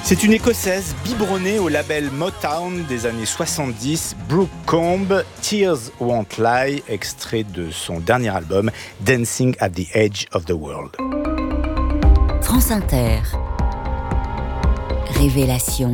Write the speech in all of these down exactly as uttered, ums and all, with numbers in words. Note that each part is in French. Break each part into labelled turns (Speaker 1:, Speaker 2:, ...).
Speaker 1: C'est une Écossaise biberonnée au label Motown des années soixante-dix, Brooke Combe, Tears Won't Lie, extrait de son dernier album Dancing at the Edge of the World.
Speaker 2: France Inter. Révélation.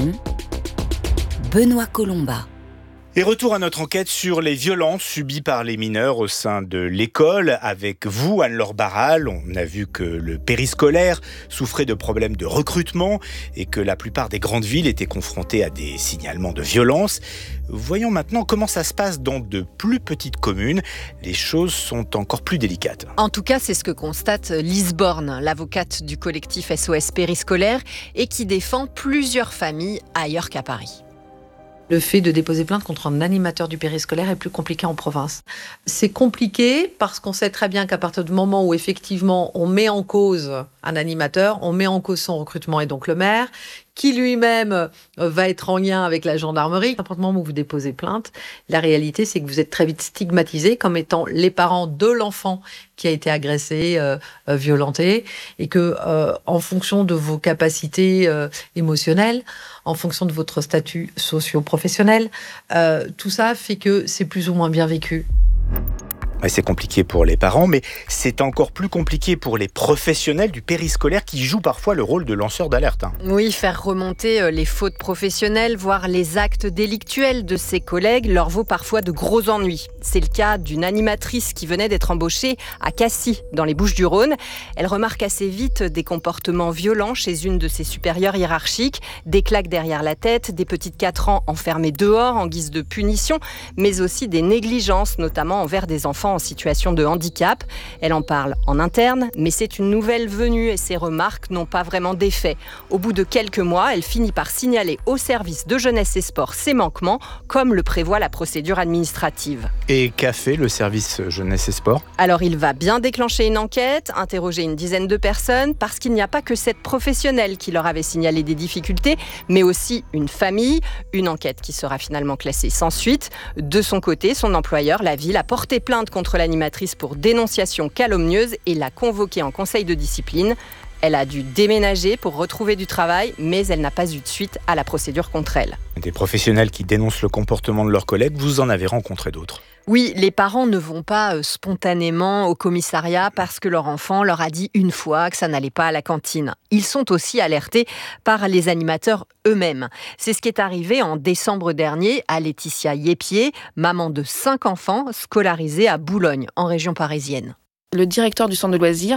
Speaker 2: Benoît Colomba.
Speaker 1: Et retour à notre enquête sur les violences subies par les mineurs au sein de l'école. Avec vous, Anne-Laure Barral, on a vu que le périscolaire souffrait de problèmes de recrutement et que la plupart des grandes villes étaient confrontées à des signalements de violence. Voyons maintenant comment ça se passe dans de plus petites communes. Les choses sont encore plus délicates.
Speaker 3: En tout cas, c'est ce que constate Lise Borne, l'avocate du collectif S O S Périscolaire et qui défend plusieurs familles ailleurs qu'à Paris.
Speaker 4: Le fait de déposer plainte contre un animateur du périscolaire est plus compliqué en province. C'est compliqué parce qu'on sait très bien qu'à partir du moment où effectivement on met en cause un animateur, on met en cause son recrutement et donc le maire, qui lui-même va être en lien avec la gendarmerie. À partir du moment où vous déposez plainte, la réalité c'est que vous êtes très vite stigmatisé comme étant les parents de l'enfant qui a été agressé, euh, euh, violenté, et que euh, en fonction de vos capacités euh, émotionnelles, en fonction de votre statut socio-professionnel, euh, tout ça fait que c'est plus ou moins bien vécu.
Speaker 1: Ouais, c'est compliqué pour les parents, mais c'est encore plus compliqué pour les professionnels du périscolaire qui jouent parfois le rôle de lanceurs d'alerte. Hein.
Speaker 3: Oui, faire remonter les fautes professionnelles, voire les actes délictuels de ses collègues, leur vaut parfois de gros ennuis. C'est le cas d'une animatrice qui venait d'être embauchée à Cassis, dans les Bouches-du-Rhône. Elle remarque assez vite des comportements violents chez une de ses supérieures hiérarchiques, des claques derrière la tête, des petites quatre ans enfermées dehors en guise de punition, mais aussi des négligences, notamment envers des enfants en situation de handicap. Elle en parle en interne, mais c'est une nouvelle venue et ses remarques n'ont pas vraiment d'effet. Au bout de quelques mois, elle finit par signaler au service de jeunesse et sport ses manquements, comme le prévoit la procédure administrative.
Speaker 1: Et qu'a fait le service jeunesse et sport ?
Speaker 3: Alors il va bien déclencher une enquête, interroger une dizaine de personnes, parce qu'il n'y a pas que cette professionnelle qui leur avait signalé des difficultés, mais aussi une famille, une enquête qui sera finalement classée sans suite. De son côté, son employeur, la ville, a porté plainte contre contre l'animatrice pour dénonciation calomnieuse et l'a convoquée en conseil de discipline. Elle a dû déménager pour retrouver du travail, mais elle n'a pas eu de suite à la procédure contre elle.
Speaker 1: Des professionnels qui dénoncent le comportement de leurs collègues, vous en avez rencontré d'autres ?
Speaker 3: Oui, les parents ne vont pas spontanément au commissariat parce que leur enfant leur a dit une fois que ça n'allait pas à la cantine. Ils sont aussi alertés par les animateurs eux-mêmes. C'est ce qui est arrivé en décembre dernier à Laetitia Yépier, maman de cinq enfants scolarisés à Boulogne, en région parisienne.
Speaker 5: Le directeur du centre de loisirs